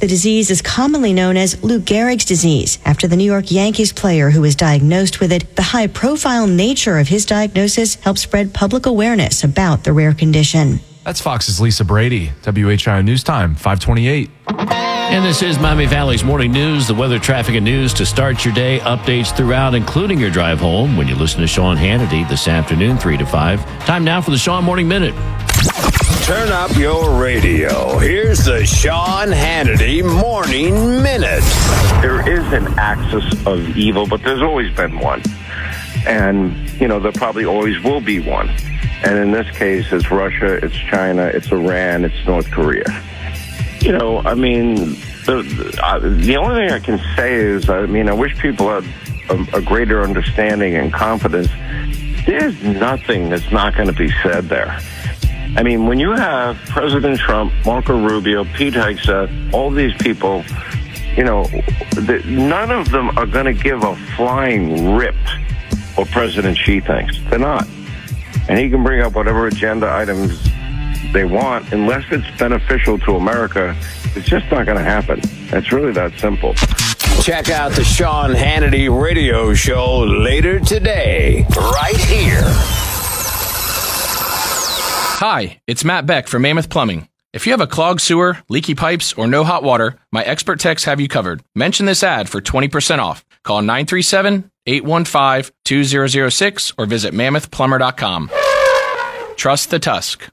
The disease is commonly known as Lou Gehrig's disease, after the New York Yankees player who was diagnosed with it. The high-profile nature of his diagnosis helps spread public awareness about the rare condition. That's Fox's Lisa Brady. WHIO News Time, 5:28. And this is Miami Valley's Morning News, the weather, traffic, and news to start your day. Updates throughout, including your drive home when you listen to Sean Hannity this afternoon, 3 to 5. Time now for the Sean Morning Minute. Turn up your radio. Here's the Sean Hannity Morning Minute. There is an axis of evil, but there's always been one. And, there probably always will be one. And in this case, it's Russia, it's China, it's Iran, it's North Korea. The only thing I can say is, I wish people had a greater understanding and confidence. There's nothing that's not going to be said there. When you have President Trump, Marco Rubio, Pete Hegseth, all these people, none of them are going to give a flying rip what President Xi thinks. They're not. And he can bring up whatever agenda items they want. Unless it's beneficial to America, it's just not going to happen. It's really that simple. Check out the Sean Hannity radio show later today, right here. Hi, it's Matt Beck from Mammoth Plumbing. If you have a clogged sewer, leaky pipes, or no hot water, my expert techs have you covered. Mention this ad for 20% off. Call 937-815-2006 or visit mammothplumber.com. Trust the Tusk.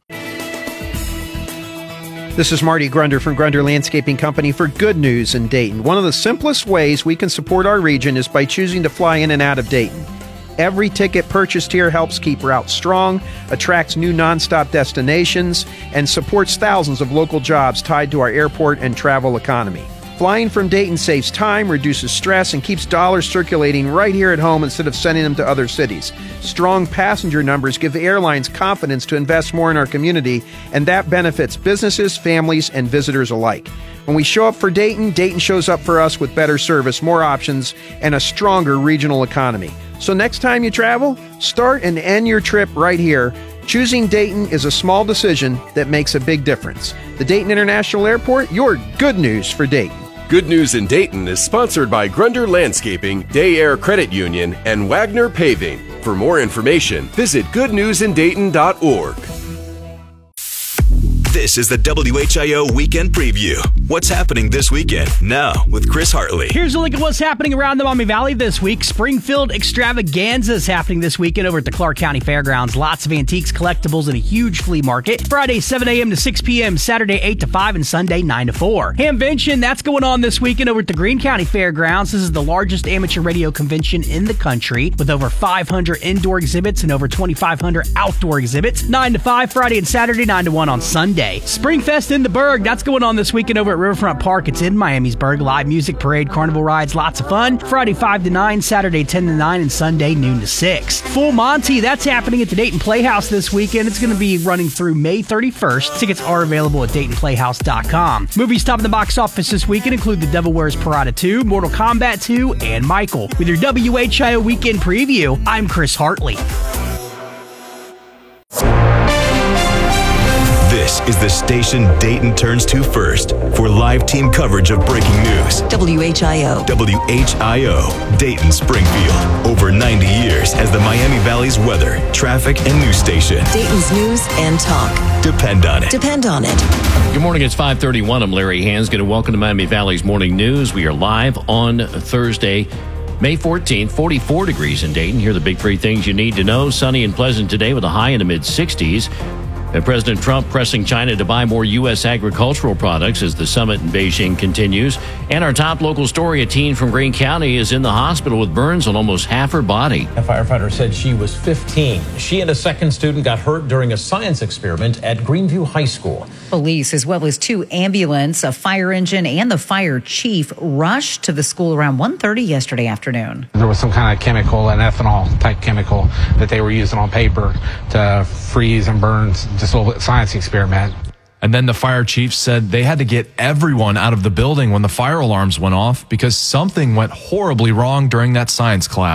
This is Marty Grunder from Grunder Landscaping Company for Good News in Dayton. One of the simplest ways we can support our region is by choosing to fly in and out of Dayton. Every ticket purchased here helps keep routes strong, attracts new nonstop destinations, and supports thousands of local jobs tied to our airport and travel economy. Flying from Dayton saves time, reduces stress, and keeps dollars circulating right here at home instead of sending them to other cities. Strong passenger numbers give the airlines confidence to invest more in our community, and that benefits businesses, families, and visitors alike. When we show up for Dayton, Dayton shows up for us with better service, more options, and a stronger regional economy. So next time you travel, start and end your trip right here. Choosing Dayton is a small decision that makes a big difference. The Dayton International Airport, your good news for Dayton. Good News in Dayton is sponsored by Grunder Landscaping, Day Air Credit Union, and Wagner Paving. For more information, visit goodnewsindayton.org. This is the WHIO Weekend Preview. What's happening this weekend? Now with Chris Hartley. Here's a look at what's happening around the Miami Valley this week. Springfield Extravaganza is happening this weekend over at the Clark County Fairgrounds. Lots of antiques, collectibles, and a huge flea market. Friday, 7 a.m. to 6 p.m., Saturday, 8 to 5, and Sunday, 9 to 4. Hamvention, that's going on this weekend over at the Greene County Fairgrounds. This is the largest amateur radio convention in the country with over 500 indoor exhibits and over 2,500 outdoor exhibits. 9 to 5 Friday and Saturday, 9 to 1 on Sunday. Springfest in the Berg, that's going on this weekend over at Riverfront Park. It's in Miamisburg. Live music, parade, carnival rides, lots of fun. Friday 5 to 9, Saturday 10 to 9, and Sunday noon to 6. Full Monty, that's happening at the Dayton Playhouse this weekend. It's going to be running through May 31st. Tickets are available at DaytonPlayhouse.com. Movies top in the box office this weekend include The Devil Wears Prada 2, Mortal Kombat 2, and Michael. With your WHIO Weekend Preview, I'm Chris Hartley. This is the station Dayton turns to first for live team coverage of breaking news. WHIO. WHIO, Dayton, Springfield. Over 90 years as the Miami Valley's weather, traffic, and news station. Dayton's news and talk. Depend on it. Depend on it. Good morning. It's 5:31. I'm Larry Hansgen, and welcome to Miami Valley's Morning News. We are live on Thursday, May 14th, 44 degrees in Dayton. Here are the big three things you need to know. Sunny and pleasant today with a high in the mid-60s. And President Trump pressing China to buy more U.S. agricultural products as the summit in Beijing continues. And our top local story, a teen from Greene County is in the hospital with burns on almost half her body. A firefighter said she was 15. She and a second student got hurt during a science experiment at Greenview High School. Police, as well as 2 ambulances, a fire engine, and the fire chief rushed to the school around 1:30 yesterday afternoon. There was some kind of chemical, an ethanol type chemical that they were using on paper to freeze and burn this little science experiment. And then the fire chief said they had to get everyone out of the building when the fire alarms went off because something went horribly wrong during that science class.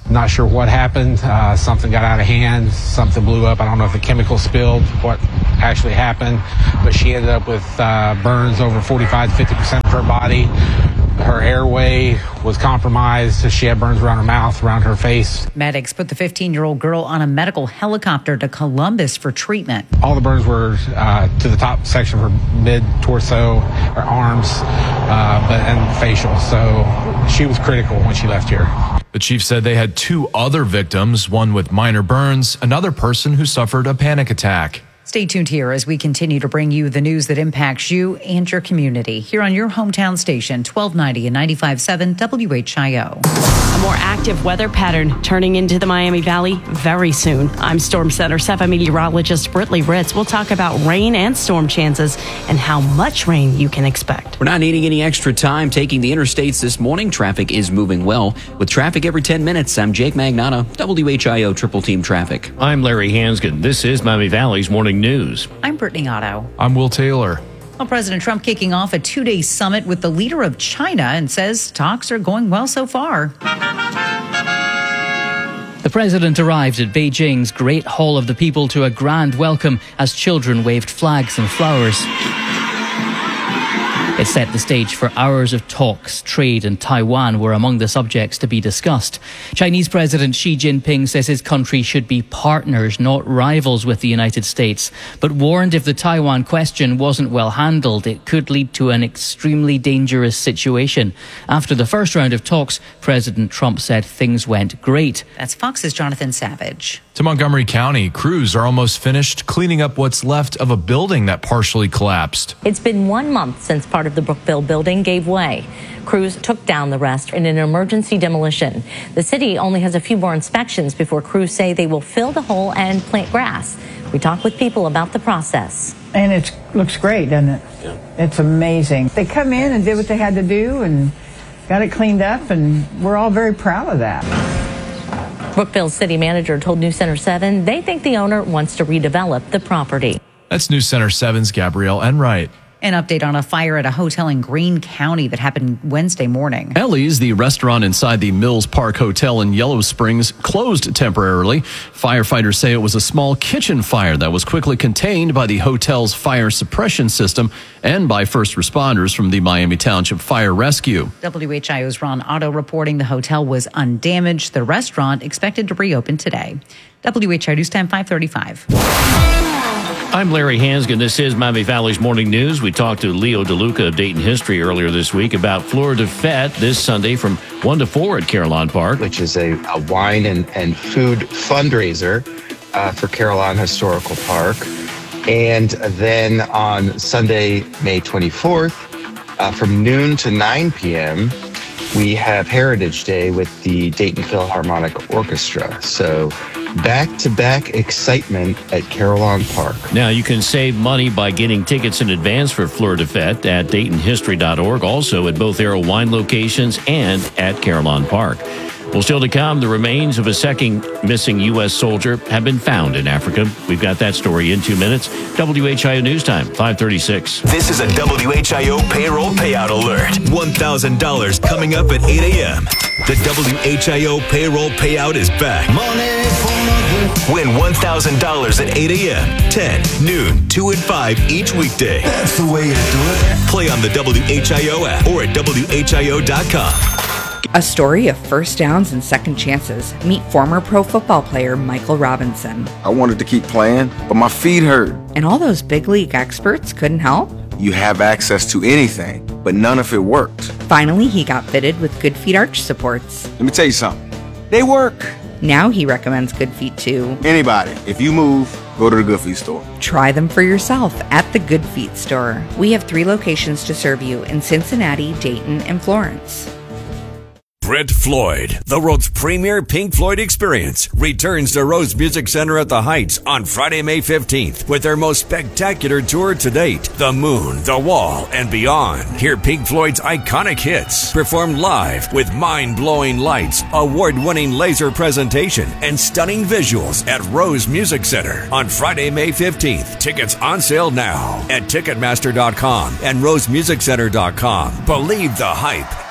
Not sure what happened. Something got out of hand. Something blew up. I don't know if the chemical spilled, what actually happened. But she ended up with burns over 45 to 50% of her body. Her airway was compromised. She had burns around her mouth, around her face. Medics put the 15-year-old girl on a medical helicopter to Columbus for treatment. All the burns were to the top section of her mid-torso, her arms, and facial. So she was critical when she left here. The chief said they had 2 other victims, one with minor burns, another person who suffered a panic attack. Stay tuned here as we continue to bring you the news that impacts you and your community here on your hometown station, 1290 and 95.7 WHIO. A more active weather pattern turning into the Miami Valley very soon. I'm Storm Center 7 meteorologist Britley Ritz. We'll talk about rain and storm chances and how much rain you can expect. We're not needing any extra time taking the interstates this morning. Traffic is moving well. With traffic every 10 minutes, I'm Jake Magnata, WHIO Triple Team Traffic. I'm Larry Hansgen. This is Miami Valley's Morning News. I'm Brittany Otto. I'm Will Taylor. Well, President Trump kicking off a 2-day summit with the leader of China and says talks are going well so far. The president arrived at Beijing's Great Hall of the People to a grand welcome as children waved flags and flowers. It set the stage for hours of talks. Trade and Taiwan were among the subjects to be discussed. Chinese President Xi Jinping says his country should be partners, not rivals with the United States, but warned if the Taiwan question wasn't well handled, it could lead to an extremely dangerous situation. After the first round of talks, President Trump said things went great. That's Fox's Jonathan Savage. To Montgomery County, crews are almost finished cleaning up what's left of a building that partially collapsed. It's been 1 month since part of the Brookville building gave way. Crews took down the rest in an emergency demolition. The city only has a few more inspections before crews say they will fill the hole and plant grass. We talked with people about the process. And it looks great, doesn't it? Yeah. It's amazing. They come in and did what they had to do and got it cleaned up, and we're all very proud of that. Brookville's city manager told News Center 7 they think the owner wants to redevelop the property. That's News Center 7's Gabrielle Enright. An update on a fire at a hotel in Greene County that happened Wednesday morning. Ellie's, the restaurant inside the Mills Park Hotel in Yellow Springs, closed temporarily. Firefighters say it was a small kitchen fire that was quickly contained by the hotel's fire suppression system and by first responders from the Miami Township Fire Rescue. WHIO's Ron Otto reporting the hotel was undamaged. The restaurant expected to reopen today. WHIO News Time 5:35. I'm Larry Hansgen. This is Miami Valley's Morning News. We talked to Leo DeLuca of Dayton History earlier this week about Florida Fête this Sunday from 1 to 4 at Carillon Park. Which is a wine and food fundraiser for Carillon Historical Park. And then on Sunday, May 24th, from noon to 9 p.m., we have Heritage Day with the Dayton Philharmonic Orchestra. So back-to-back excitement at Carillon Park. Now, you can save money by getting tickets in advance for Florida Fête at DaytonHistory.org, also at both Arrow Wine locations and at Carillon Park. Well, still to come, the remains of a second missing U.S. soldier have been found in Africa. We've got that story in 2 minutes. WHIO News Time, 5:36. This is a WHIO payroll payout alert. $1,000 coming up at 8 a.m. The WHIO payroll payout is back. Win $1,000 at 8 a.m., 10, noon, 2 and 5 each weekday. That's the way to do it. Play on the WHIO app or at WHIO.com. A story of first downs and second chances. Meet former pro football player Michael Robinson. I wanted to keep playing, but my feet hurt. And all those big league experts couldn't help? You have access to anything, but none of it worked. Finally, he got fitted with Good Feet arch supports. Let me tell you something. They work. Now he recommends Good Feet to anybody. If you move, go to the Good Feet store. Try them for yourself at the Good Feet store. We have 3 locations to serve you in Cincinnati, Dayton, and Florence. Brent Floyd, the world's premier Pink Floyd experience, returns to Rose Music Center at the Heights on Friday, May 15th with their most spectacular tour to date, The Moon, The Wall, and Beyond. Hear Pink Floyd's iconic hits performed live with mind-blowing lights, award-winning laser presentation, and stunning visuals at Rose Music Center on Friday, May 15th. Tickets on sale now at Ticketmaster.com and RoseMusicCenter.com. Believe the hype.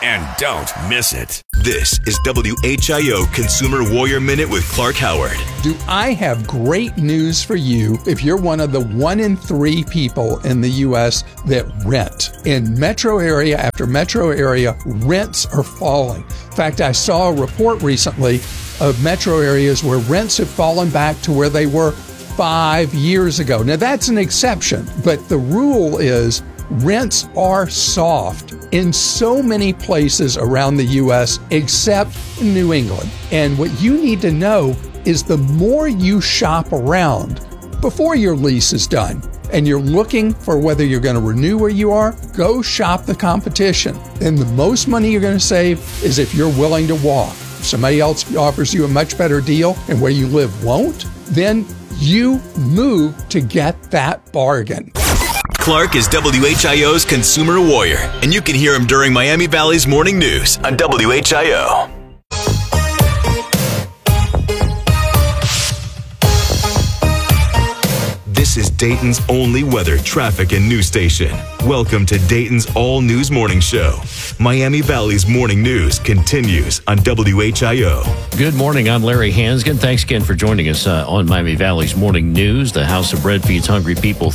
and don't miss it. This is WHIO Consumer Warrior Minute with Clark Howard. Do I have great news for you if you're one of the 1 in 3 people in the U.S. that rent? In metro area after metro area, rents are falling. In fact, I saw a report recently of metro areas where rents have fallen back to where they were 5 years ago. Now, that's an exception, but the rule is rents are soft in so many places around the U.S. except New England. And what you need to know is the more you shop around before your lease is done and you're looking for whether you're going to renew where you are, go shop the competition. Then the most money you're going to save is if you're willing to walk. If somebody else offers you a much better deal and where you live won't, then you move to get that bargain. Clark is WHIO's Consumer Warrior, and you can hear him during Miami Valley's Morning News on WHIO. This is Dayton's only weather, traffic, and news station. Welcome to Dayton's all-news morning show. Miami Valley's Morning News continues on WHIO. Good morning. I'm Larry Hansgen. Thanks again for joining us on Miami Valley's Morning News. The House of Bread feeds hungry people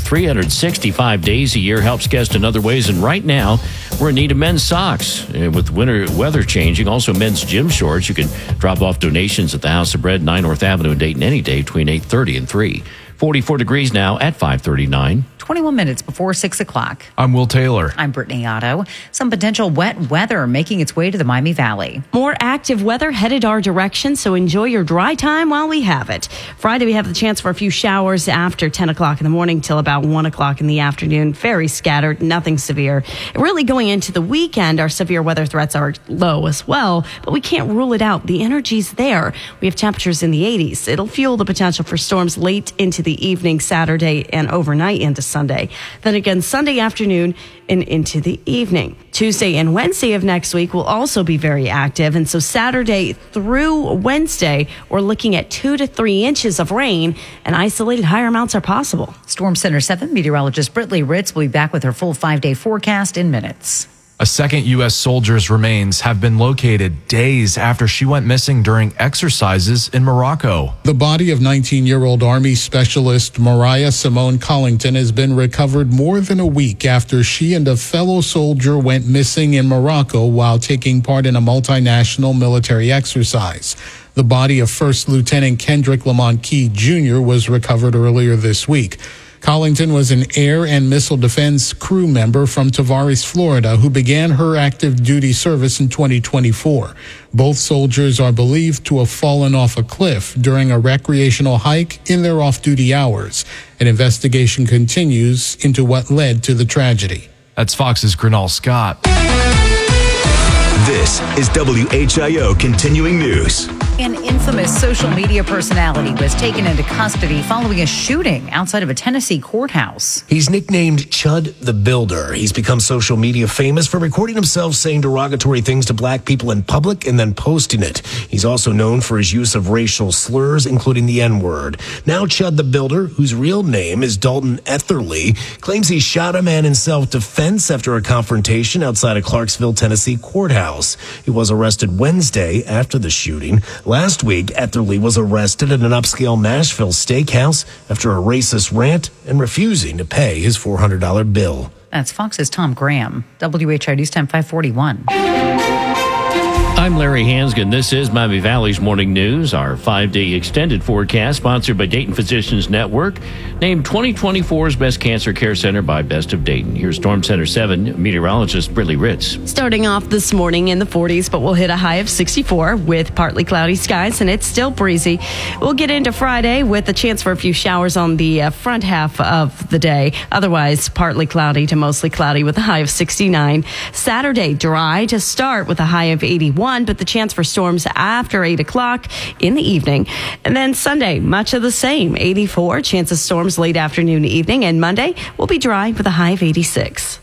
365 days a year, helps guests in other ways. And right now, we're in need of men's socks. With winter weather changing, also men's gym shorts. You can drop off donations at the House of Bread, 9 North Avenue in Dayton any day between 8:30 and 3. 44 degrees now at 5:39. 21 minutes before 6 o'clock. I'm Will Taylor. I'm Brittany Otto. Some potential wet weather making its way to the Miami Valley. More active weather headed our direction, so enjoy your dry time while we have it. Friday, we have the chance for a few showers after 10 o'clock in the morning till about 1 o'clock in the afternoon. Very scattered, nothing severe. Really going into the weekend, our severe weather threats are low as well, but we can't rule it out. The energy's there. We have temperatures in the 80s. It'll fuel the potential for storms late into the evening, Saturday, and overnight into Sunday. Then again, Sunday afternoon and into the evening. Tuesday and Wednesday of next week will also be very active. And so Saturday through Wednesday, we're looking at 2 to 3 inches of rain, and isolated higher amounts are possible. Storm Center 7 meteorologist Brittany Ritz will be back with her full 5-day forecast in minutes. A second U.S. soldier's remains have been located days after she went missing during exercises in Morocco. The body of 19-year-old Army Specialist Mariah Simone Collington has been recovered more than a week after she and a fellow soldier went missing in Morocco while taking part in a multinational military exercise. The body of First Lieutenant Kendrick Lamont Key Jr. was recovered earlier this week. Collington was an air and missile defense crew member from Tavares, Florida, who began her active duty service in 2024. Both soldiers are believed to have fallen off a cliff during a recreational hike in their off-duty hours. An investigation continues into what led to the tragedy. That's Fox's Grinal Scott. This is WHIO Continuing News. An infamous social media personality was taken into custody following a shooting outside of a Tennessee courthouse. He's nicknamed Chud the Builder. He's become social media famous for recording himself saying derogatory things to black people in public and then posting it. He's also known for his use of racial slurs, including the N-word. Now Chud the Builder, whose real name is Dalton Etherly, claims he shot a man in self-defense after a confrontation outside a Clarksville, Tennessee courthouse. He was arrested Wednesday after the shooting. Last week, Etherly was arrested at an upscale Nashville steakhouse after a racist rant and refusing to pay his $400 bill. That's Fox's Tom Graham. WHIO News Time 541. I'm Larry Hansgen. This is Miami Valley's Morning News, our 5-day extended forecast sponsored by Dayton Physicians Network, named 2024's Best Cancer Care Center by Best of Dayton. Here's Storm Center 7 meteorologist Brittany Ritz. Starting off this morning in the 40s, but we'll hit a high of 64 with partly cloudy skies, and it's still breezy. We'll get into Friday with a chance for a few showers on the front half of the day. Otherwise, partly cloudy to mostly cloudy with a high of 69. Saturday, dry to start with a high of 81. But the chance for storms after 8 o'clock in the evening. And then Sunday, much of the same, 84, chance of storms late afternoon, evening. And Monday will be dry with a high of 86.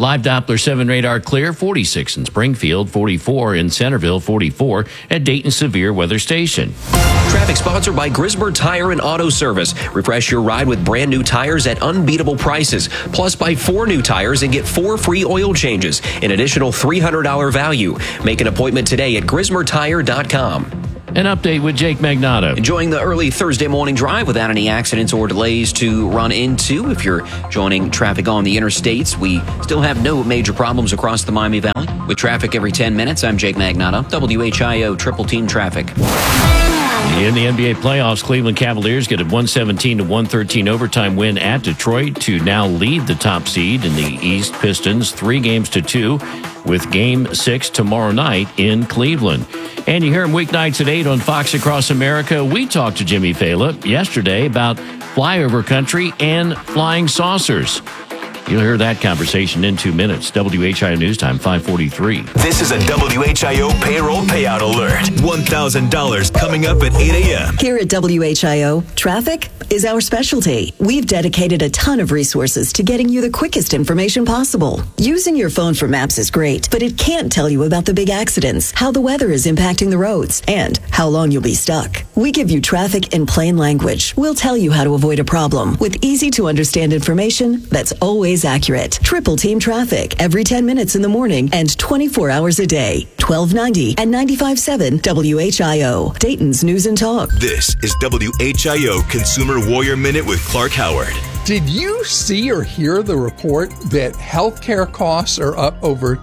Live Doppler 7 radar clear, 46 in Springfield, 44 in Centerville, 44 at Dayton Severe Weather Station. Traffic sponsored by Grismer Tire and Auto Service. Refresh your ride with brand new tires at unbeatable prices. Plus, buy 4 new tires and get 4 free oil changes. An additional $300 value. Make an appointment today at GrismerTire.com. An update with Jake Magnato. Enjoying the early Thursday morning drive without any accidents or delays to run into. If you're joining traffic on the interstates, we still have no major problems across the Miami Valley. With traffic every 10 minutes, I'm Jake Magnato, WHIO Triple Team Traffic. In the NBA playoffs, Cleveland Cavaliers get a 117-113 overtime win at Detroit to now lead the top seed in the East. Pistons 3-2 with Game 6 tomorrow night in Cleveland. And you hear him weeknights at 8 on Fox Across America. We talked to Jimmy Fallop yesterday about flyover country and flying saucers. You'll hear that conversation in 2 minutes. WHIO News Time, 5:43. This is a WHIO payroll payout alert. $1,000 coming up at 8 a.m. Here at WHIO, traffic is our specialty. We've dedicated a ton of resources to getting you the quickest information possible. Using your phone for maps is great, but it can't tell you about the big accidents, how the weather is impacting the roads, and how long you'll be stuck. We give you traffic in plain language. We'll tell you how to avoid a problem with easy-to-understand information that's always accurate. Triple Team Traffic every 10 minutes in the morning and 24 hours a day. 1290 and 95.7 WHIO. Dayton's News and Talk. This is WHIO Consumer Warrior Minute with Clark Howard. Did you see or hear the report that healthcare costs are up over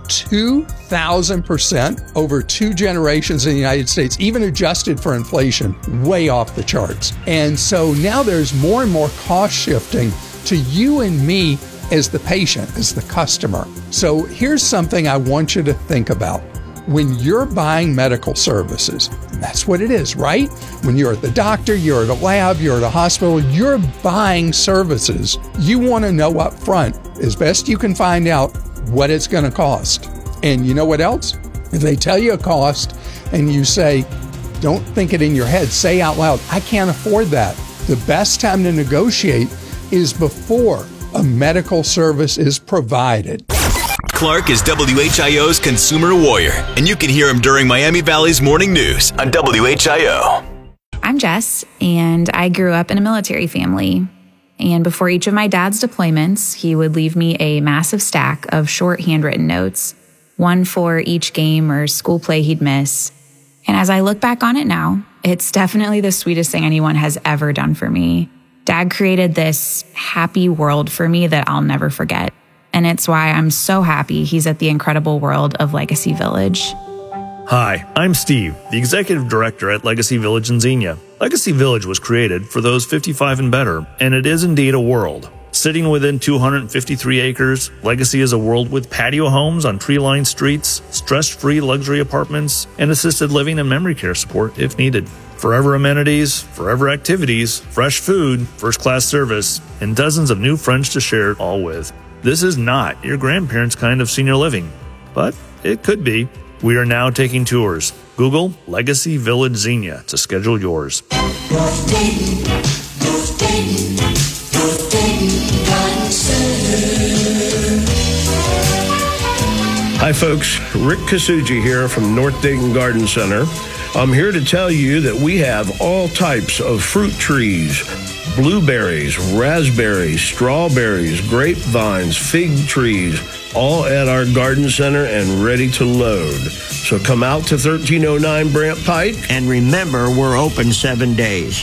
2,000% over 2 generations in the United States, even adjusted for inflation, way off the charts? And so now there's more and more cost shifting to you and me as the patient, as the customer. So here's something I want you to think about. When you're buying medical services, and that's what it is, right? When you're at the doctor, you're at a lab, you're at a hospital, you're buying services. You want to know up front, as best you can find out, what it's going to cost. And you know what else? If they tell you a cost and you say, don't think it in your head, say out loud, I can't afford that. The best time to negotiate is before a medical service is provided. Clark is WHIO's consumer warrior, and you can hear him during Miami Valley's morning news on WHIO. I'm Jess, and I grew up in a military family. And before each of my dad's deployments, he would leave me a massive stack of short handwritten notes, one for each game or school play he'd miss. And as I look back on it now, it's definitely the sweetest thing anyone has ever done for me. Dad created this happy world for me that I'll never forget. And it's why I'm so happy he's at the incredible world of Legacy Village. Hi, I'm Steve, the Executive Director at Legacy Village in Xenia. Legacy Village was created for those 55 and better, and it is indeed a world. Sitting within 253 acres, Legacy is a world with patio homes on tree-lined streets, stress-free luxury apartments, and assisted living and memory care support if needed. Forever amenities, forever activities, fresh food, first-class service, and dozens of new friends to share it all with. This is not your grandparents' kind of senior living, but it could be. We are now taking tours. Google Legacy Village Xenia to schedule yours. Hi folks, Rick Kasuji here from North Dayton Garden Center. I'm here to tell you that we have all types of fruit trees, blueberries, raspberries, strawberries, grapevines, fig trees, all at our garden center and ready to load. So come out to 1309 Brant Pike. And remember, we're open 7 days.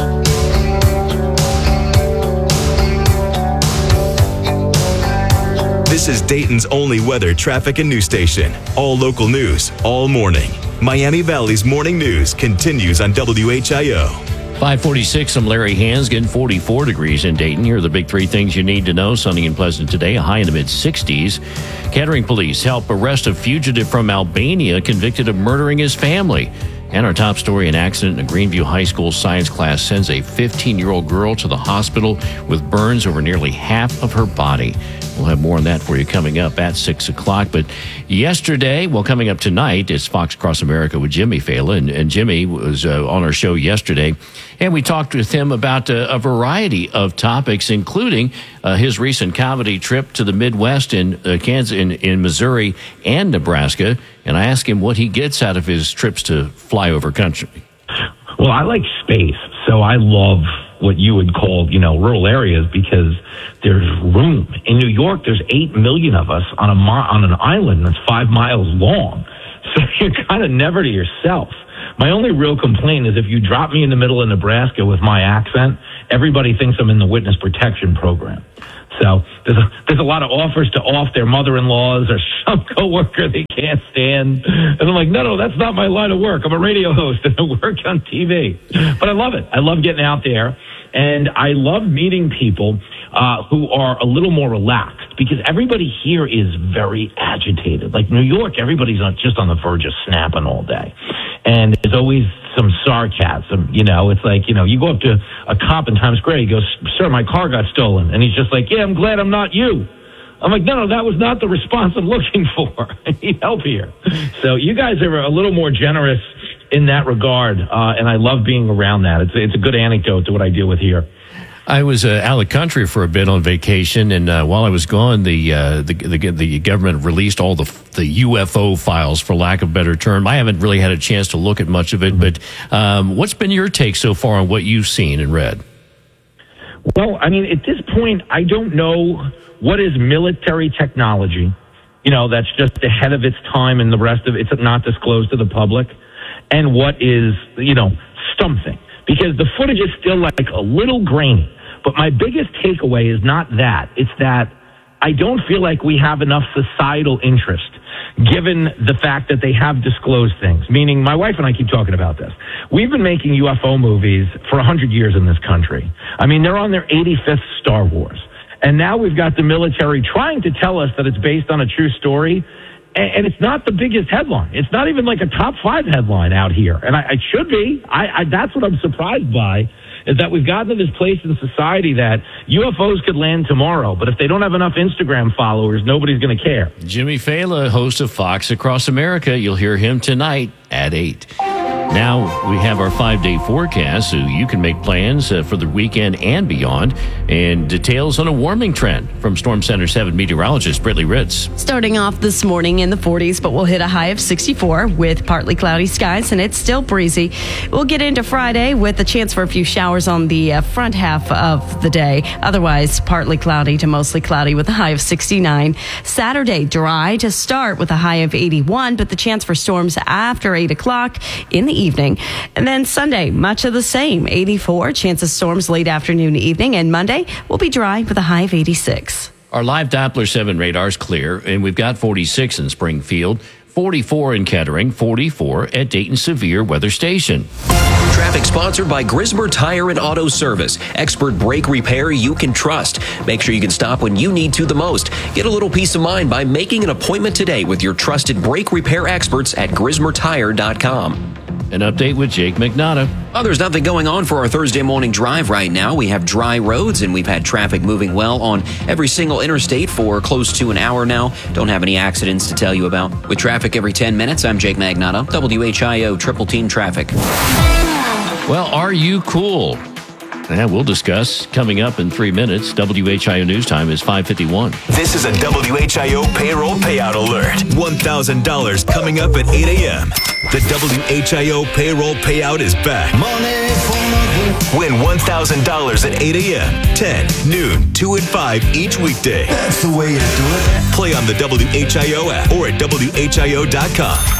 This is Dayton's only weather, traffic, and news station. All local news, all morning. Miami Valley's morning news continues on WHIO. 546, I'm Larry Hansgen, 44 degrees in Dayton. Here are the big 3 things you need to know. Sunny and pleasant today, a high in the mid-60s. Kettering police help arrest a fugitive from Albania convicted of murdering his family. And our top story, an accident in a Greenview High School science class sends a 15-year-old girl to the hospital with burns over nearly half of her body. We'll have more on that for you coming up at 6 o'clock. But yesterday, coming up tonight, is Fox Across America with Jimmy Fallon. And Jimmy was on our show yesterday, and we talked with him about a variety of topics, including his recent comedy trip to the Midwest in Kansas, in Missouri and Nebraska. And I asked him what he gets out of his trips to flyover country. Well, I like space, so I love what you would call, rural areas, because there's room. In New York, there's 8 million of us on an island that's 5 miles long. So you're kind of never to yourself. My only real complaint is if you drop me in the middle of Nebraska with my accent, everybody thinks I'm in the witness protection program. So there's a lot of offers to off their mother-in-laws or some coworker they can't stand. And I'm like, no, that's not my line of work. I'm a radio host and I work on TV. But I love it. I love getting out there. And I love meeting people who are a little more relaxed, because everybody here is very agitated. Like New York, everybody's just on the verge of snapping all day. And there's always some sarcasm, It's like, you go up to a cop in Times Square, he goes, "Sir, my car got stolen." And he's just like, "Yeah, I'm glad I'm not you." I'm like, no, that was not the response I'm looking for. I need help here. So you guys are a little more generous in that regard, and I love being around that. It's a good anecdote to what I deal with here. I was out of country for a bit on vacation, and while I was gone, the government released all the UFO files, for lack of a better term. I haven't really had a chance to look at much of it, but what's been your take so far on what you've seen and read? Well, I mean, at this point, I don't know what is military technology, that's just ahead of its time and the rest of it's not disclosed to the public, and what is, something. Because the footage is still like a little grainy. But my biggest takeaway is not that. It's that I don't feel like we have enough societal interest, given the fact that they have disclosed things. Meaning, my wife and I keep talking about this. We've been making UFO movies for 100 years in this country. I mean, they're on their 85th Star Wars. And now we've got the military trying to tell us that it's based on a true story. And it's not the biggest headline. It's not even like a top 5 headline out here. And it should be. That's what I'm surprised by, is that we've gotten to this place in society that UFOs could land tomorrow, but if they don't have enough Instagram followers, nobody's going to care. Jimmy Fallon, host of Fox Across America. You'll hear him tonight at 8. Now we have our 5-day forecast, so you can make plans for the weekend and beyond. And details on a warming trend from Storm Center 7 meteorologist Britley Ritz. Starting off this morning in the 40s, but we'll hit a high of 64 with partly cloudy skies, and it's still breezy. We'll get into Friday with a chance for a few showers on the front half of the day. Otherwise, partly cloudy to mostly cloudy with a high of 69. Saturday, dry to start with a high of 81, but the chance for storms after 8 o'clock in the evening. And then Sunday, much of the same, 84, chance of storms late afternoon, evening, and Monday will be dry with a high of 86. Our live Doppler 7 radar is clear, and we've got 46 in Springfield, 44 in Kettering, 44 at Dayton Severe Weather Station. Traffic sponsored by Grismer Tire and Auto Service. Expert brake repair you can trust. Make sure you can stop when you need to the most. Get a little peace of mind by making an appointment today with your trusted brake repair experts at GrismerTire.com. An update with Jake McNaughton. Oh, there's nothing going on for our Thursday morning drive right now. We have dry roads, and we've had traffic moving well on every single interstate for close to an hour now. Don't have any accidents to tell you about. With traffic every 10 minutes, I'm Jake Magnotta, WHIO Triple Team Traffic. Well, are you cool? Yeah, we'll discuss coming up in 3 minutes. WHIO News Time is 5:51. This is a WHIO payroll payout alert. $1,000 coming up at 8 a.m. The WHIO payroll payout is back. Win $1,000 at 8 a.m., 10, noon, 2 and 5 each weekday. That's the way you do it. Play on the WHIO app or at WHIO.com.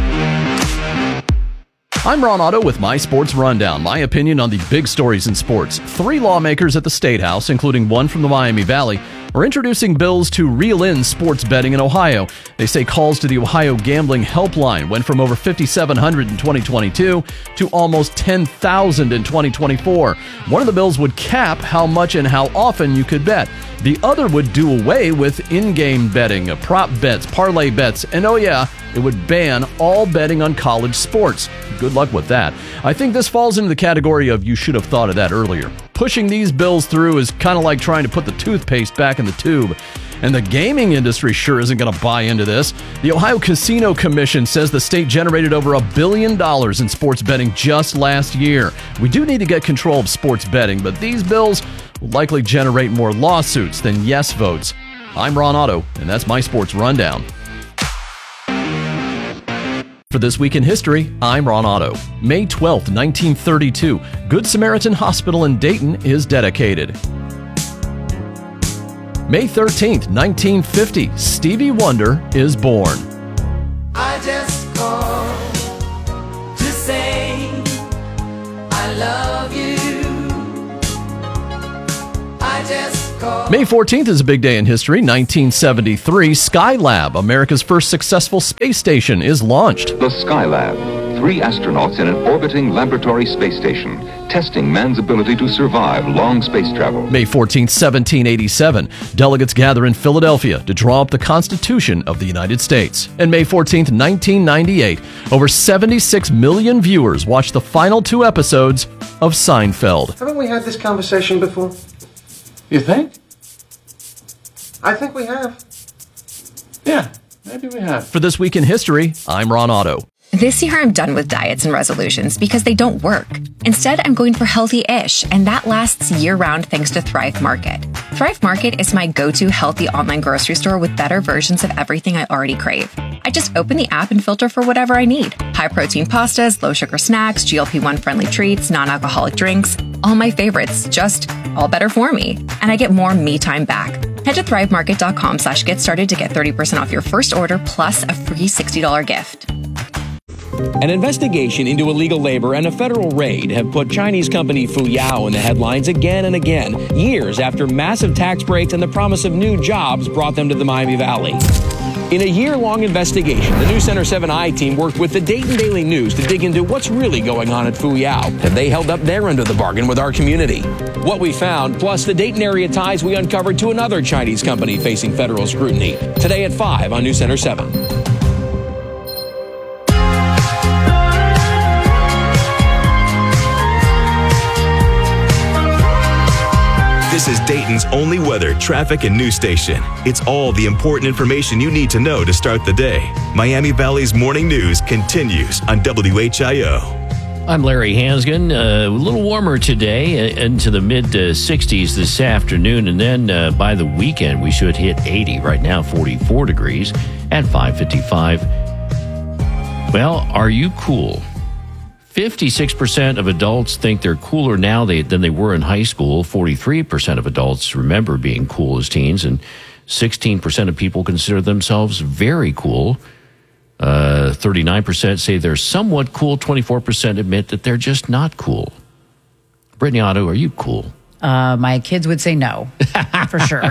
I'm Ron Otto with My Sports Rundown. My opinion on the big stories in sports. 3 lawmakers at the State House, including one from the Miami Valley, are introducing bills to reel in sports betting in Ohio. They say calls to the Ohio Gambling Helpline went from over 5,700 in 2022 to almost 10,000 in 2024. One of the bills would cap how much and how often you could bet. The other would do away with in-game betting, prop bets, parlay bets, and oh yeah, it would ban all betting on college sports. Good luck with that. I think this falls into the category of you should have thought of that earlier. Pushing these bills through is kind of like trying to put the toothpaste back in the tube. And the gaming industry sure isn't going to buy into this. The Ohio Casino Commission says the state generated over $1 billion in sports betting just last year. We do need to get control of sports betting, but these bills will likely generate more lawsuits than yes votes. I'm Ron Otto, and that's my sports rundown. For This Week in History, I'm Ron Otto. May 12th, 1932, Good Samaritan Hospital in Dayton is dedicated. May 13th, 1950, Stevie Wonder is born. I just called to say I love you. I just called. May 14th is a big day in history. 1973, Skylab, America's first successful space station, is launched. The Skylab. 3 astronauts in an orbiting laboratory space station, testing man's ability to survive long space travel. May 14th, 1787, delegates gather in Philadelphia to draw up the Constitution of the United States. And May 14th, 1998, over 76 million viewers watched the final 2 episodes of Seinfeld. Haven't we had this conversation before? You think? I think we have. Yeah, maybe we have. For This Week in History, I'm Ron Otto. This year, I'm done with diets and resolutions because they don't work. Instead, I'm going for healthy-ish, and that lasts year-round thanks to Thrive Market. Thrive Market is my go-to healthy online grocery store with better versions of everything I already crave. I just open the app and filter for whatever I need. High-protein pastas, low-sugar snacks, GLP-1 friendly treats, non-alcoholic drinks. All my favorites, just all better for me. And I get more me time back. Head to thrivemarket.com/get started to get 30% off your first order plus a free $60 gift. An investigation into illegal labor and a federal raid have put Chinese company Fuyao in the headlines again and again, years after massive tax breaks and the promise of new jobs brought them to the Miami Valley. In a year-long investigation, the News Center 7i team worked with the Dayton Daily News to dig into what's really going on at Fuyao. Have they held up their end of the bargain with our community? What we found, plus the Dayton area ties we uncovered to another Chinese company facing federal scrutiny. Today at 5 on News Center 7. This is Dayton's only weather, traffic, and news station. It's all the important information you need to know to start the day. Miami Valley's morning news continues on WHIO. I'm Larry Hansgen. A little warmer today, into the mid-60s this afternoon, and then by the weekend we should hit 80. Right now, 44 degrees at 5:55. Well, are you cool? 56% of adults think they're cooler now than they were in high school. 43% of adults remember being cool as teens, and 16% of people consider themselves very cool. 39% say they're somewhat cool. 24% admit that they're just not cool. Brittany Otto, are you cool? My kids would say no, for sure.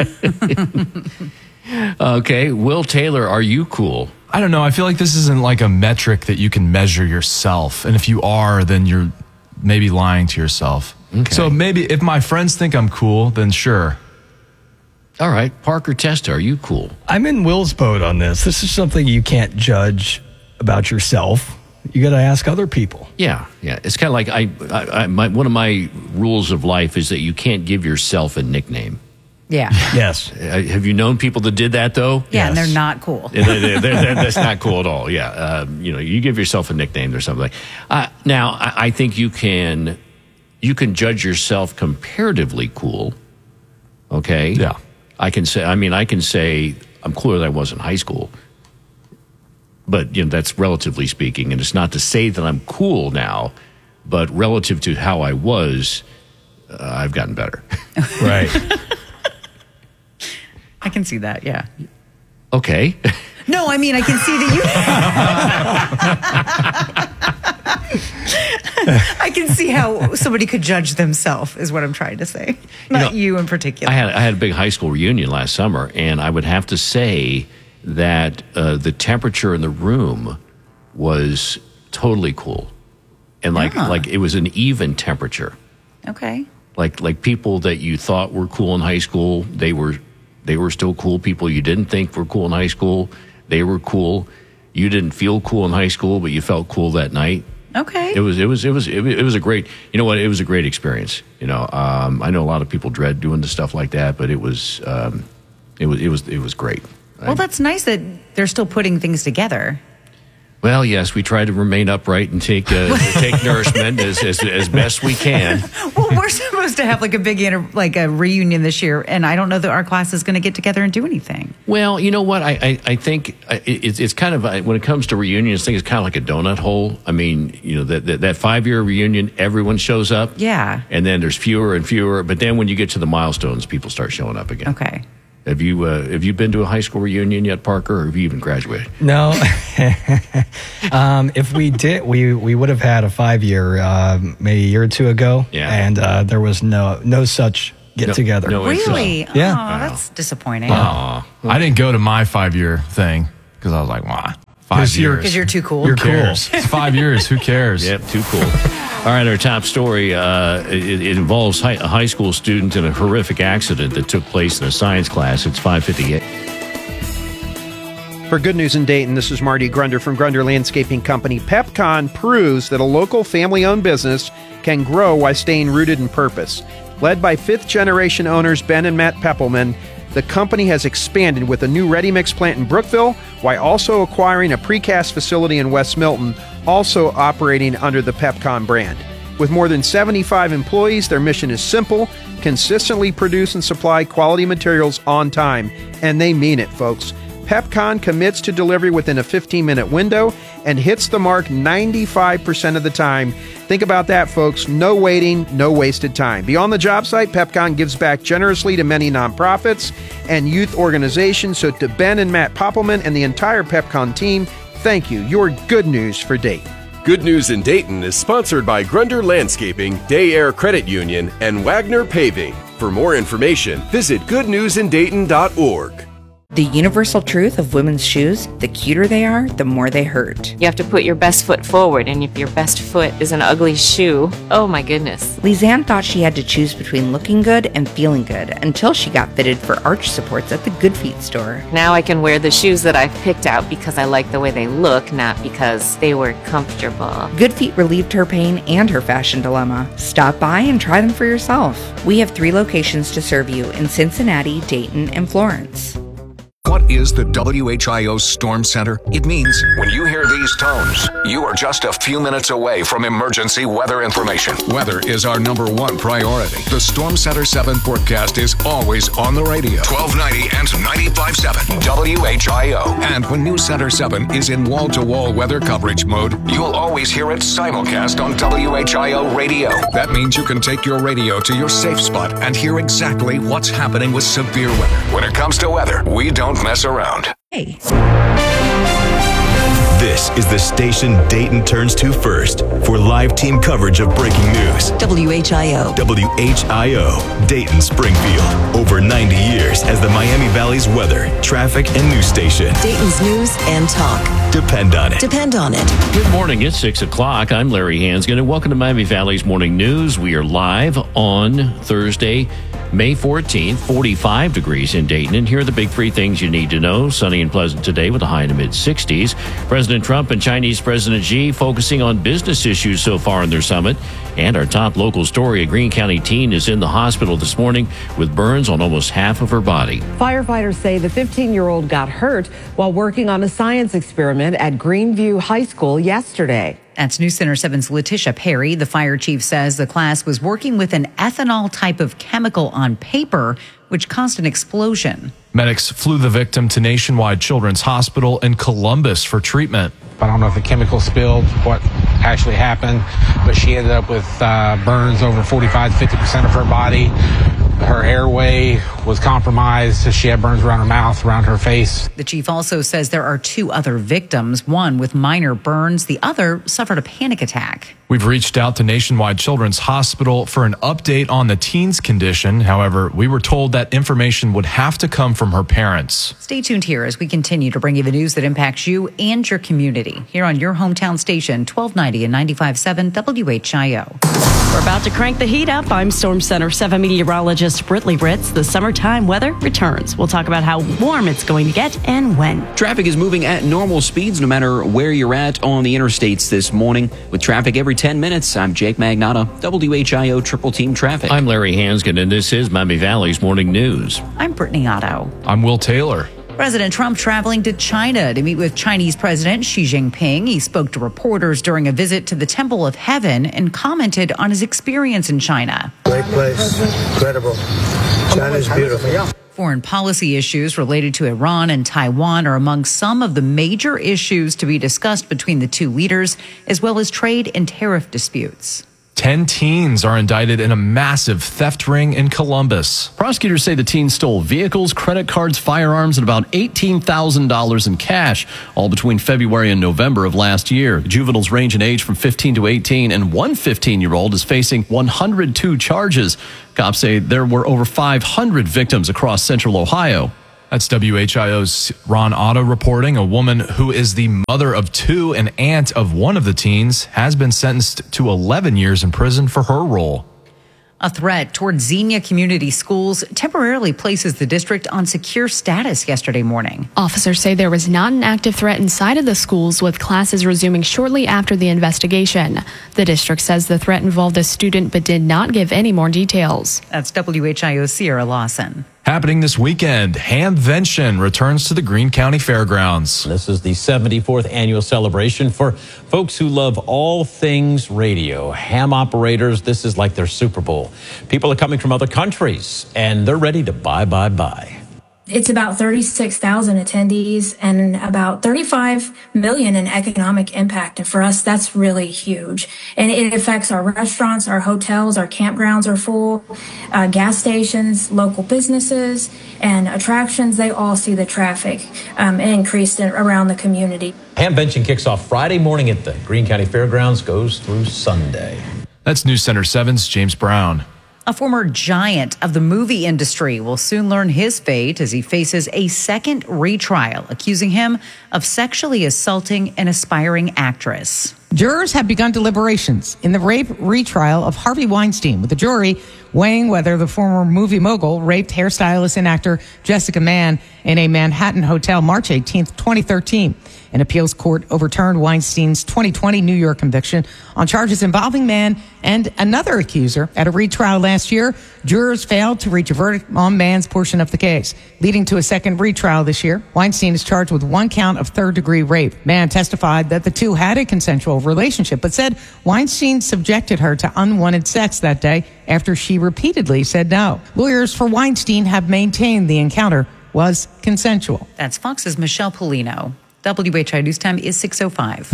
Okay. Will Taylor, are you cool? I don't know. I feel like this isn't like a metric that you can measure yourself. And if you are, then you're maybe lying to yourself. Okay. So maybe if my friends think I'm cool, then sure. All right. Parker Testa, are you cool? I'm in Will's boat on this. This is something you can't judge about yourself. You got to ask other people. Yeah. It's kind of like one of my rules of life is that you can't give yourself a nickname. Yeah. Yes. Have you known people that did that, though? Yeah, and they're not cool. That's not cool at all. Yeah. You give yourself a nickname or something. Now, I think you can judge yourself comparatively cool. Okay? Yeah. I can say I'm cooler than I was in high school. But, that's relatively speaking. And it's not to say that I'm cool now, but relative to how I was, I've gotten better. Right. I can see that, yeah. Okay. No, I mean, I can see that I can see how somebody could judge themselves, is what I'm trying to say. Not you in particular. I had a big high school reunion last summer, and I would have to say that the temperature in the room was totally cool. And like it was an even temperature. Okay. Like people that you thought were cool in high school, they were still cool. People you didn't think were cool in high school, they were cool. You didn't feel cool in high school, but you felt cool that night. Okay. It was a great, you know what? It was a great experience. I know a lot of people dread doing the stuff like that, but it was It was great. Well, that's nice that they're still putting things together. Well, yes, we try to remain upright and take nourishment as best we can. Well, we're supposed to have like a big a reunion this year, and I don't know that our class is going to get together and do anything. Well, you know what? I think it's kind of when it comes to reunions, I think it's kind of like a donut hole. I mean, you know, that 5-year reunion, everyone shows up. Yeah. And then there's fewer and fewer, but then when you get to the milestones, people start showing up again. Okay. Have you been to a high school reunion yet, Parker, or have you even graduated? No. If we did, we would have had a 5-year, maybe a year or two ago. Yeah. And there was no such get together. No Really? Yeah. Oh, that's disappointing. I didn't go to my 5-year thing because I was like, why? 5 years. Because you're too cool. Who cares? It's 5 years. Who cares? Yep, too cool. All right, our top story, it involves a high school student in a horrific accident that took place in a science class. It's 5:58. For Good News in Dayton, this is Marty Grunder from Grunder Landscaping Company. PepCon proves that a local family-owned business can grow while staying rooted in purpose. Led by fifth-generation owners Ben and Matt Peppelman, the company has expanded with a new ready-mix plant in Brookville while also acquiring a precast facility in West Milton, also operating under the PepCon brand. With more than 75 employees, their mission is simple: consistently produce and supply quality materials on time. And they mean it, folks. PepCon commits to delivery within a 15-minute window and hits the mark 95% of the time. Think about that, folks. No waiting, no wasted time. Beyond the job site, PepCon gives back generously to many nonprofits and youth organizations. So to Ben and Matt Poppelman and the entire PepCon team, thank you. You're good news for Dayton. Good News in Dayton is sponsored by Grunder Landscaping, Day Air Credit Union, and Wagner Paving. For more information, visit goodnewsindayton.org. The universal truth of women's shoes: the cuter they are, the more they hurt. You have to put your best foot forward, and if your best foot is an ugly shoe, oh my goodness. Lizanne thought she had to choose between looking good and feeling good until she got fitted for arch supports at the Good Feet store. Now I can wear the shoes that I've picked out because I like the way they look, not because they were comfortable. Good Feet relieved her pain and her fashion dilemma. Stop by and try them for yourself. We have 3 locations to serve you in Cincinnati, Dayton, and Florence. What is the WHIO Storm Center? It means when you hear these tones, you are just a few minutes away from emergency weather information. Weather is our #1 priority. The Storm Center 7 forecast is always on the radio. 1290 and 95.7 WHIO. And when News Center 7 is in wall-to-wall weather coverage mode, you'll always hear it simulcast on WHIO radio. That means you can take your radio to your safe spot and hear exactly what's happening with severe weather. When it comes to weather, we don't mess around. Hey. This is the station Dayton turns to first for live team coverage of breaking news. WHIO. WHIO, Dayton Springfield. Over 90 years as the Miami Valley's weather, traffic, and news station. Dayton's news and talk. Depend on it. Depend on it. Good morning. It's 6 o'clock. I'm Larry Hansgen, and welcome to Miami Valley's Morning News. We are live on Thursday, May 14th, 45 degrees in Dayton. And here are the big 3 things you need to know. Sunny and pleasant today with a high in the mid-60s. President Trump and Chinese President Xi focusing on business issues so far in their summit. And our top local story, a Greene County teen is in the hospital this morning with burns on almost half of her body. Firefighters say the 15-year-old got hurt while working on a science experiment at Greenview High School yesterday. That's News Center 7's Letitia Perry. The fire chief says the class was working with an ethanol type of chemical on paper, which caused an explosion. Medics flew the victim to Nationwide Children's Hospital in Columbus for treatment. I don't know if the chemical spilled, what actually happened, but she ended up with burns over 45-50% of her body. Her airway was compromised. She had burns around her mouth, around her face. The chief also says there are 2 other victims, one with minor burns, the other suffered a panic attack. We've reached out to Nationwide Children's Hospital for an update on the teen's condition. However, we were told that information would have to come from her parents. Stay tuned here as we continue to bring you the news that impacts you and your community. Here on your hometown station, 1290 and 95.7 WHIO. We're about to crank the heat up. I'm Storm Center 7 meteorologist Britley Ritz. The summertime weather returns. We'll talk about how warm it's going to get and when. Traffic is moving at normal speeds no matter where you're at on the interstates this morning. With traffic every 10 minutes, I'm Jake Magnotta, WHIO Triple Team Traffic. I'm Larry Hansgen, and this is Miami Valley's Morning News. I'm Brittany Otto. I'm Will Taylor. President Trump traveling to China to meet with Chinese President Xi Jinping. He spoke to reporters during a visit to the Temple of Heaven and commented on his experience in China. Great place, incredible. China's beautiful. Foreign policy issues related to Iran and Taiwan are among some of the major issues to be discussed between the two leaders, as well as trade and tariff disputes. 10 teens are indicted in a massive theft ring in Columbus. Prosecutors say the teens stole vehicles, credit cards, firearms, and about $18,000 in cash, all between February and November of last year. The juveniles range in age from 15 to 18, and one 15-year-old is facing 102 charges. Cops say there were over 500 victims across central Ohio. That's WHIO's Ron Otto reporting. A woman who is the mother of two and aunt of one of the teens has been sentenced to 11 years in prison for her role. A threat toward Xenia Community Schools temporarily places the district on secure status yesterday morning. Officers say there was not an active threat inside of the schools, with classes resuming shortly after the investigation. The district says the threat involved a student but did not give any more details. That's WHIO's Sierra Lawson. Happening this weekend, Hamvention returns to the Greene County Fairgrounds. This is the 74th annual celebration for folks who love all things radio. Ham operators, this is like their Super Bowl. People are coming from other countries, and they're ready to buy. It's about 36,000 attendees and about 35 million in economic impact. And for us, that's really huge. And it affects our restaurants, our hotels, our campgrounds are full, gas stations, local businesses, and attractions. They all see the traffic increased around the community. Hamvention kicks off Friday morning at the Greene County Fairgrounds, goes through Sunday. That's News Center 7's James Brown. A former giant of the movie industry will soon learn his fate as he faces a second retrial, accusing him of sexually assaulting an aspiring actress. Jurors have begun deliberations in the rape retrial of Harvey Weinstein, with the jury weighing whether the former movie mogul raped hairstylist and actor Jessica Mann in a Manhattan hotel March 18, 2013. An appeals court overturned Weinstein's 2020 New York conviction on charges involving Mann and another accuser. At a retrial last year, jurors failed to reach a verdict on Mann's portion of the case, leading to a second retrial this year. Weinstein is charged with one count of third-degree rape. Mann testified that the two had a consensual relationship, but said Weinstein subjected her to unwanted sex that day after she repeatedly said no. Lawyers for Weinstein have maintained the encounter was consensual. That's Fox's Michelle Polino. WHI News Time is 6:05.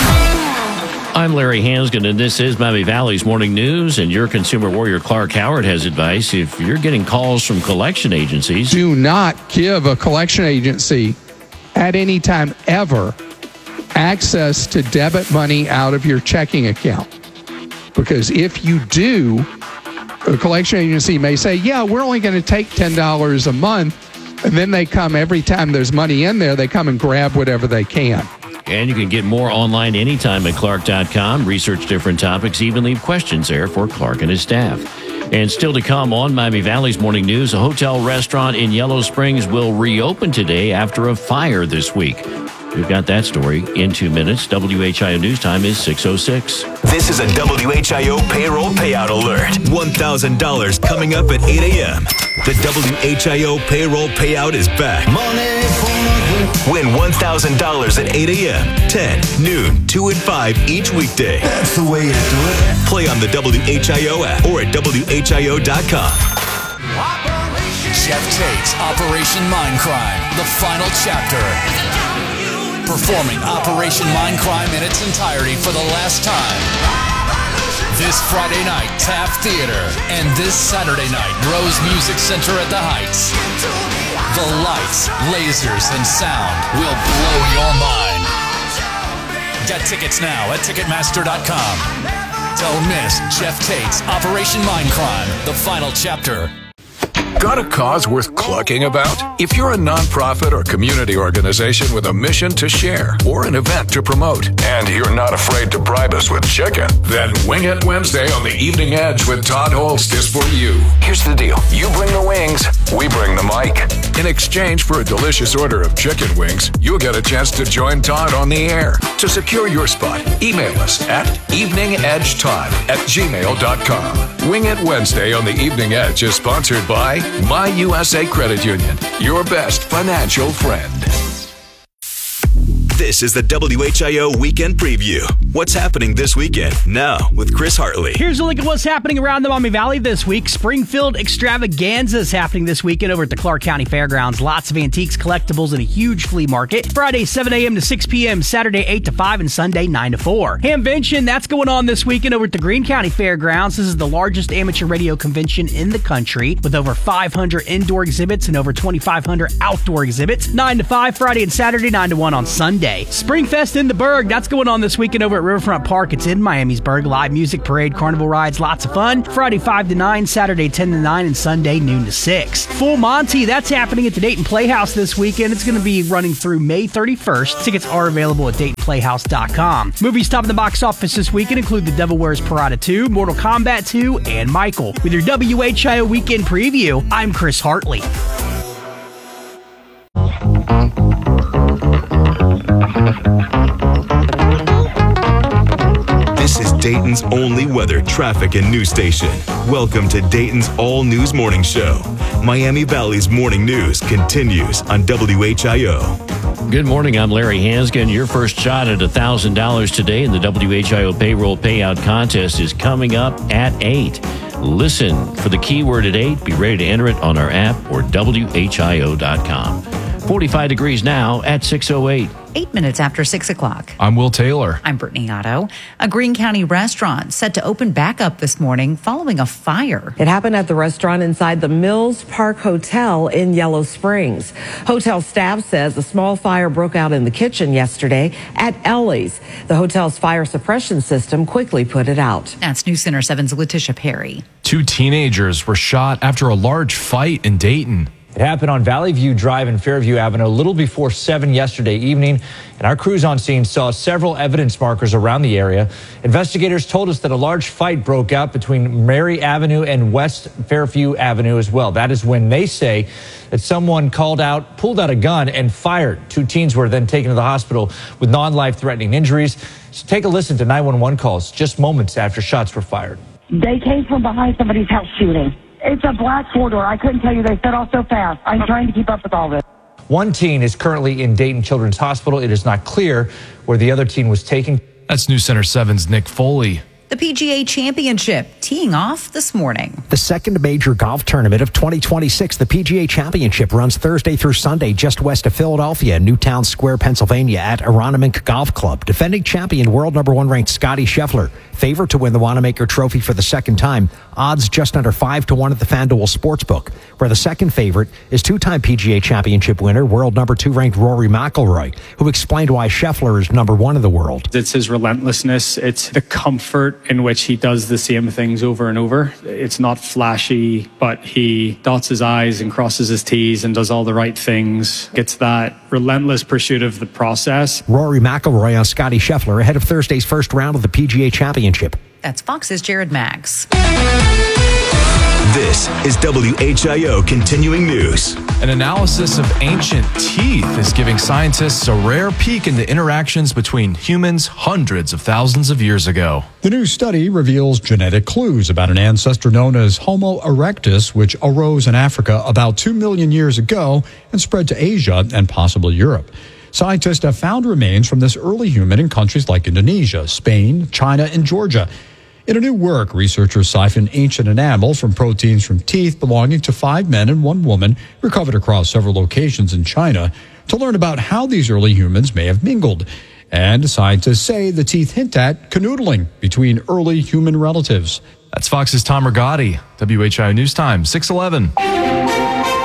I'm Larry Hansgen, and this is Miami Valley's Morning News. And your consumer warrior, Clark Howard, has advice. If you're getting calls from collection agencies, do not give a collection agency at any time ever access to debit money out of your checking account. Because if you do, a collection agency may say, yeah, we're only going to take $10 a month. And then they come every time there's money in there, they come and grab whatever they can. And you can get more online anytime at Clark.com. Research different topics, even leave questions there for Clark and his staff. And still to come on Miami Valley's Morning News, a hotel restaurant in Yellow Springs will reopen today after a fire this week. We've got that story in 2 minutes. WHIO News Time is 6:06. This is a WHIO payroll payout alert. $1,000 coming up at 8 a.m. The WHIO payroll payout is back. Win $1,000 at 8 a.m., 10, noon, 2 and 5 each weekday. That's the way to do it. Play on the WHIO app or at WHIO.com. Jeff Tate's Operation Mindcrime, the final chapter. Performing Operation Mindcrime in its entirety for the last time. This Friday night, Taft Theater, and this Saturday night, Rose Music Center at the Heights. The lights, lasers, and sound will blow your mind. Get tickets now at Ticketmaster.com. Don't miss Jeff Tate's Operation Mindcrime, the final chapter. Got a cause worth clucking about? If you're a nonprofit or community organization with a mission to share or an event to promote, and you're not afraid to bribe us with chicken, then Wing It Wednesday on the Evening Edge with Todd Holst is for you. Here's the deal. You bring the wings, we bring the mic. In exchange for a delicious order of chicken wings, you'll get a chance to join Todd on the air. To secure your spot, email us at eveningedgetodd@gmail.com. Wing It Wednesday on the Evening Edge is sponsored by My USA Credit Union, your best financial friend. This is the WHIO Weekend Preview. What's happening this weekend? Now with Chris Hartley. Here's a look at what's happening around the Maumee Valley this week. Springfield Extravaganza is happening this weekend over at the Clark County Fairgrounds. Lots of antiques, collectibles, and a huge flea market. Friday, 7 a.m. to 6 p.m., Saturday, 8 to 5, and Sunday, 9 to 4. Hamvention, that's going on this weekend over at the Greene County Fairgrounds. This is the largest amateur radio convention in the country with over 500 indoor exhibits and over 2,500 outdoor exhibits. 9 to 5 Friday and Saturday, 9 to 1 on Sunday. Springfest in the Berg, that's going on this weekend over at Riverfront Park. It's in Miamisburg. Live music, parade, carnival rides, lots of fun. Friday 5 to 9, Saturday 10 to 9, and Sunday noon to 6. Full Monty, that's happening at the Dayton Playhouse this weekend. It's going to be running through May 31st. Tickets are available at DaytonPlayhouse.com. Movies top of the box office this weekend include The Devil Wears Prada 2, Mortal Kombat 2, and Michael. With your WHIO Weekend Preview, I'm Chris Hartley. This is Dayton's only weather, traffic, and news station. Welcome to Dayton's all-news morning show. Miami Valley's morning news continues on WHIO. Good morning, I'm Larry Hansgen. Your first shot at $1,000 today in the WHIO payroll payout contest is coming up at 8. Listen for the keyword at 8. Be ready to enter it on our app or WHIO.com. 45 degrees now at 6:08. 8 minutes after 6 o'clock. I'm Will Taylor. I'm Brittany Otto. A Greene County restaurant set to open back up this morning following a fire. It happened at the restaurant inside the Mills Park Hotel in Yellow Springs. Hotel staff says a small fire broke out in the kitchen yesterday at Ellie's. The hotel's fire suppression system quickly put it out. That's News Center 7's Letitia Perry. 2 teenagers were shot after a large fight in Dayton. It happened on Valley View Drive and Fairview Avenue a little before 7 yesterday evening, and our crews on scene saw several evidence markers around the area. Investigators told us that a large fight broke out between Mary Avenue and West Fairview Avenue as well. That is when they say that someone pulled out a gun and fired. 2 teens were then taken to the hospital with non-life-threatening injuries. So take a listen to 911 calls just moments after shots were fired. They came from behind somebody's house shooting. It's a black 4-door. I couldn't tell you. They set off so fast. I'm trying to keep up with all this. 1 teen is currently in Dayton Children's Hospital. It is not clear where the other teen was taken. That's News Center 7's Nick Foley. The PGA Championship teeing off this morning. The second major golf tournament of 2026, the PGA Championship, runs Thursday through Sunday just west of Philadelphia, Newtown Square, Pennsylvania at Aronimink Golf Club. Defending champion, world number 1 ranked Scotty Scheffler, favorite to win the Wanamaker Trophy for the second time. Odds just under 5 to 1 at the FanDuel Sportsbook, where the second favorite is 2-time PGA Championship winner, world number 2 ranked Rory McIlroy, who explained why Scheffler is number 1 in the world. It's his relentlessness. It's the comfort in which he does the same things over and over. It's not flashy, but he dots his I's and crosses his T's and does all the right things. It's that relentless pursuit of the process. Rory McIlroy on Scotty Scheffler ahead of Thursday's first round of the PGA Championship. That's Fox's Jared Max. This is WHIO Continuing News. An analysis of ancient teeth is giving scientists a rare peek into interactions between humans hundreds of thousands of years ago. The new study reveals genetic clues about an ancestor known as Homo erectus, which arose in Africa about 2 million years ago and spread to Asia and possibly Europe. Scientists have found remains from this early human in countries like Indonesia, Spain, China, and Georgia. In a new work, researchers siphoned ancient enamel from proteins from teeth belonging to 5 men and 1 woman recovered across several locations in China to learn about how these early humans may have mingled. And scientists say the teeth hint at canoodling between early human relatives. That's Fox's Tom Rigotti. WHIO News Time, 6:11.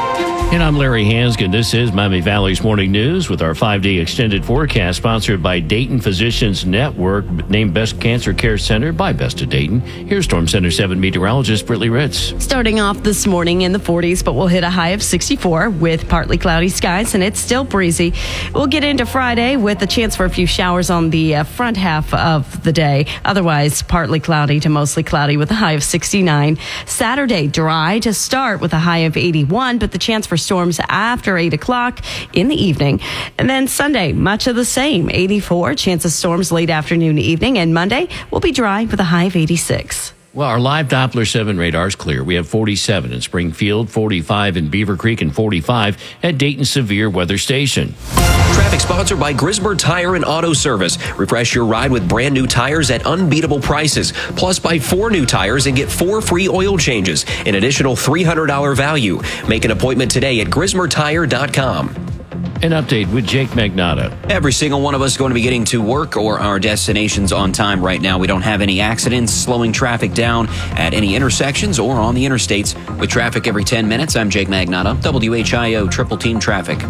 And I'm Larry Hansgen. This is Miami Valley's Morning News with our 5-day extended forecast sponsored by Dayton Physicians Network, named Best Cancer Care Center by Best of Dayton. Here's Storm Center 7 meteorologist Brittany Ritz. Starting off this morning in the 40s, but we'll hit a high of 64 with partly cloudy skies, and it's still breezy. We'll get into Friday with a chance for a few showers on the front half of the day. Otherwise, partly cloudy to mostly cloudy with a high of 69. Saturday, dry to start with a high of 81, but the chance for storms after 8 o'clock in the evening. And then Sunday, much of the same, 84, chance of storms late afternoon, evening. And Monday will be dry with a high of 86. Well, our live Doppler 7 radar is clear. We have 47 in Springfield, 45 in Beaver Creek, and 45 at Dayton Severe Weather Station. Traffic sponsored by Grismer Tire and Auto Service. Refresh your ride with brand new tires at unbeatable prices. Plus, buy 4 new tires and get 4 free oil changes. An additional $300 value. Make an appointment today at GrismerTire.com. An update with Jake Magnotta. Every single one of us is going to be getting to work or our destinations on time right now. We don't have any accidents slowing traffic down at any intersections or on the interstates. With traffic every 10 minutes, I'm Jake Magnotta, WHIO Triple Team Traffic.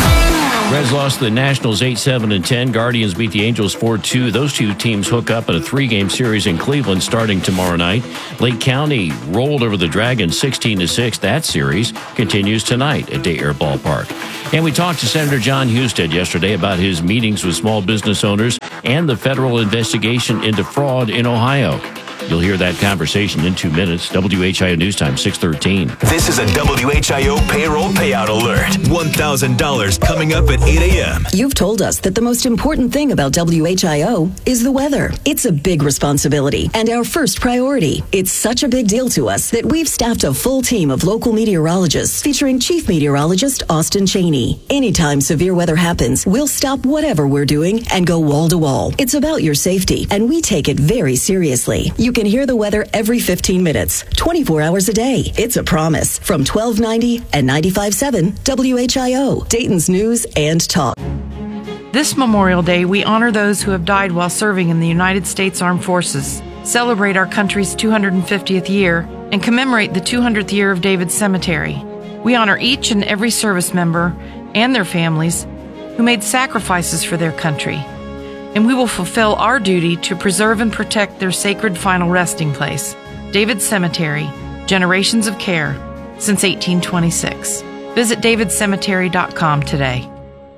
Reds lost to the Nationals 8-7 and 10. Guardians beat the Angels 4-2. Those two teams hook up in a 3-game series in Cleveland starting tomorrow night. Lake County rolled over the Dragons 16-6. That series continues tonight at Day Air Ballpark. And we talked to Senator John Husted yesterday about his meetings with small business owners and the federal investigation into fraud in Ohio. You'll hear that conversation in 2 minutes. WHIO News Time, 6:13. This is a WHIO payroll payout alert. $1,000 coming up at 8 a.m. You've told us that the most important thing about WHIO is the weather. It's a big responsibility and our first priority. It's such a big deal to us that we've staffed a full team of local meteorologists featuring Chief Meteorologist Austin Cheney. Anytime severe weather happens, we'll stop whatever we're doing and go wall to wall. It's about your safety, and we take it very seriously. You can hear the weather every 15 minutes, 24 hours a day. It's a promise from 1290 and 95.7 WHIO, Dayton's News and Talk. This Memorial Day, we honor those who have died while serving in the United States Armed Forces, celebrate our country's 250th year, and commemorate the 200th year of David's Cemetery. We honor each and every service member and their families who made sacrifices for their country. And we will fulfill our duty to preserve and protect their sacred final resting place, David's Cemetery, generations of care since 1826. Visit davidcemetery.com today.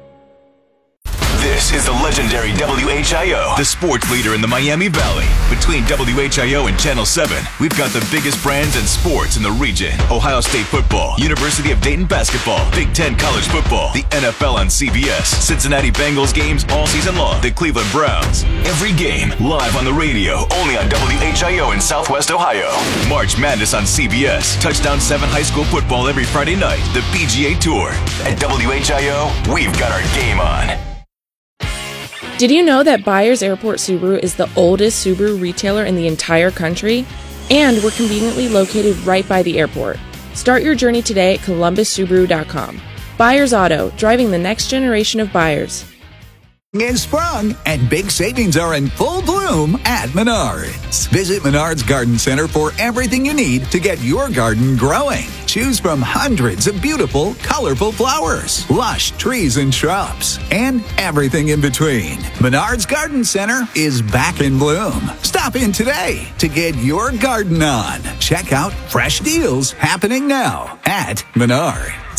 This is the legendary WHIO, the sports leader in the Miami Valley. Between WHIO and Channel 7, we've got the biggest brands and sports in the region. Ohio State football, University of Dayton basketball, Big Ten college football, the NFL on CBS, Cincinnati Bengals games all season long, the Cleveland Browns. Every game live on the radio, only on WHIO in Southwest Ohio. March Madness on CBS, Touchdown 7 high school football every Friday night, the PGA Tour. At WHIO, we've got our game on. Did you know that Byers Airport Subaru is the oldest Subaru retailer in the entire country? And we're conveniently located right by the airport. Start your journey today at columbussubaru.com. Byers Auto, driving the next generation of buyers. Is sprung, and big savings are in full bloom at Menards. Visit Menards Garden Center for everything you need to get your garden growing. Choose from hundreds of beautiful, colorful flowers, lush trees and shrubs, and everything in between. Menards Garden Center is back in bloom. Stop in today to get your garden on. Check out fresh deals happening now at Menards.